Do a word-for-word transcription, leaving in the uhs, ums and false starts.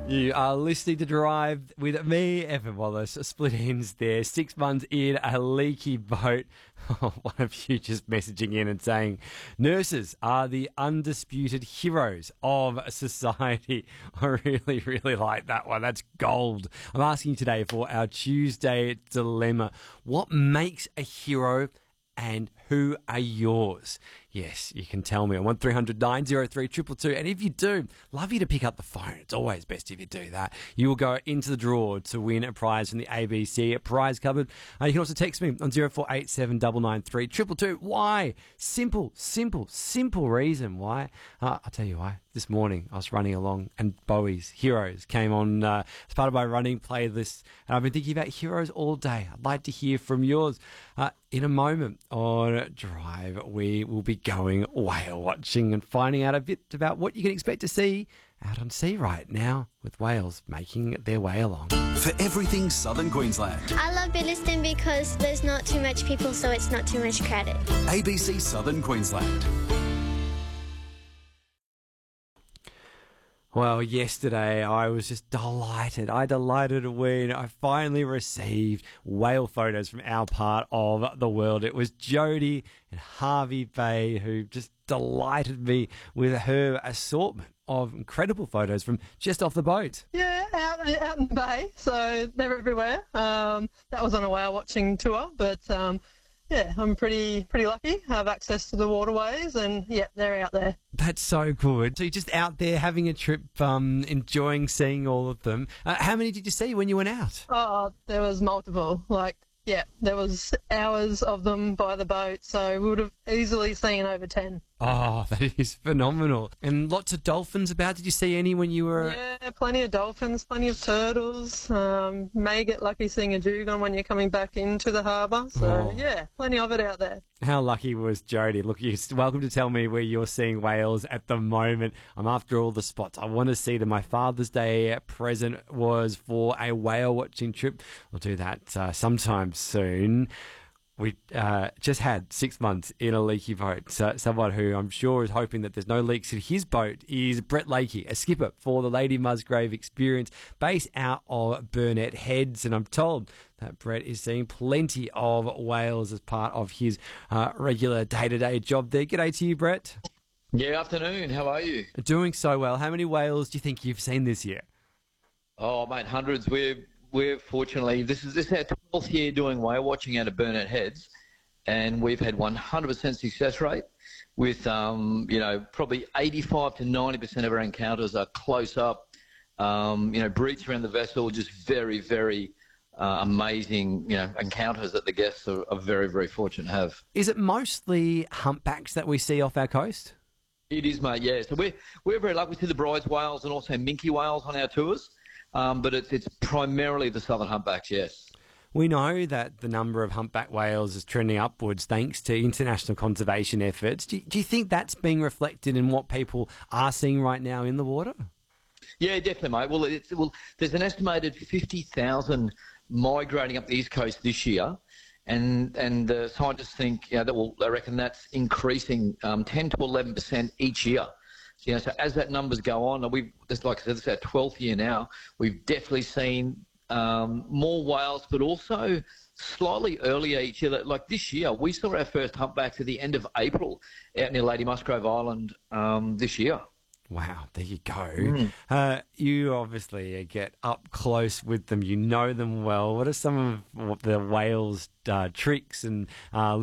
You are listening to Drive with me, Evan Wallace. Split ends there. Six months in a leaky boat. One of you just messaging in and saying, nurses are the undisputed heroes of society. I really, really like that one. That's gold. I'm asking today for our Tuesday dilemma. What makes a hero and who are yours? Yes, you can tell me on one three hundred nine oh three two two two. And if you do, love you to pick up the phone. It's always best if you do that. You will go into the draw to win a prize from the A B C prize cupboard. Uh, you can also text me on zero four eight seven nine nine three two two two. Why? Simple, simple, simple reason why. Uh, I'll tell you why. This morning I was running along and Bowie's Heroes came on uh, as part of my running playlist. And I've been thinking about heroes all day. I'd like to hear from yours. Uh, in a moment on Drive, we will be going whale watching and finding out a bit about what you can expect to see out on sea right now with whales making their way along. For everything Southern Queensland, I love Billiston because there's not too much people, so it's not too much crowded. A B C Southern Queensland. Well, yesterday I was just delighted. I delighted when I finally received whale photos from our part of the world. It was Jodie and Harvey Bay who just delighted me with her assortment of incredible photos from just off the boat. Yeah, out out in the bay, so they're everywhere. Um, that was on a whale watching tour, but um, yeah, I'm pretty pretty lucky. I have access to the waterways, and yeah, they're out there. That's so good. So you're just out there having a trip, um, enjoying seeing all of them. Uh, how many did you see when you went out? Oh, there was multiple. Like, yeah, there was hours of them by the boat, so we would have easily seen over ten. Oh, that is phenomenal. And lots of dolphins about. Did you see any when you were... Yeah, plenty of dolphins, plenty of turtles. Um, may get lucky seeing a dugong when you're coming back into the harbour. So, Oh. yeah, plenty of it out there. How lucky was Jodie? Look, you're welcome to tell me where you're seeing whales at the moment. I'm after all the spots. I want to see them. My Father's Day present was for a whale watching trip. We'll do that uh, sometime soon. We uh, just had six months in a leaky boat. So someone who I'm sure is hoping that there's no leaks in his boat is Brett Lakey, a skipper for the Lady Musgrave Experience, based out of Burnett Heads. And I'm told that Brett is seeing plenty of whales as part of his uh, regular day-to-day job there. G'day to you, Brett. Yeah, afternoon. How are you? Doing so well. How many whales do you think you've seen this year? Oh, mate, hundreds. We're we're fortunately this is this is our twelfth year doing whale watching out of Burnett Heads, and we've had one hundred percent success rate. With um, you know, probably eighty-five to ninety percent of our encounters are close up. Um, you know, breach around the vessel, just very, very uh, amazing. You know, encounters that the guests are, are very, very fortunate to have. Is it mostly humpbacks that we see off our coast? It is, mate. Yeah. So we're we're very lucky. We see the Bride's whales and also minke whales on our tours. Um, but it's it's primarily the southern humpbacks, yes. We know that the number of humpback whales is trending upwards thanks to international conservation efforts. Do, do you think that's being reflected in what people are seeing right now in the water? Yeah, definitely, mate. Well, it's, well there's an estimated fifty thousand migrating up the east coast this year, and and the scientists think you know, that will, I reckon that's increasing um, ten to eleven percent each year. You know, so as that numbers go on, we've just like I said, it's our twelfth year now. We've definitely seen um, more whales, but also slightly earlier each year. Like this year, we saw our first humpbacks at the end of April out near Lady Musgrave Island um, this year. Wow, there you go. Mm. Uh, you obviously get up close with them. You know them well. What are some of the whales' uh, tricks and uh,